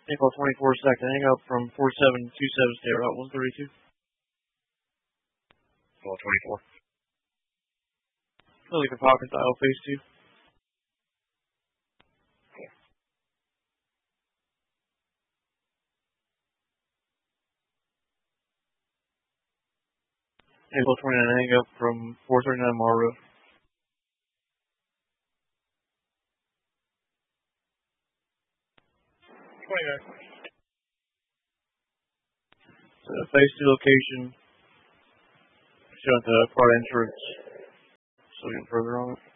April 24 second hang up from 4727 stay route 132. April 24. Pelican Pocket dial phase 2. April 29 hang up from 439 Mar Road. 29. Phase 2 location. Showing the car entrance. So getting further on it.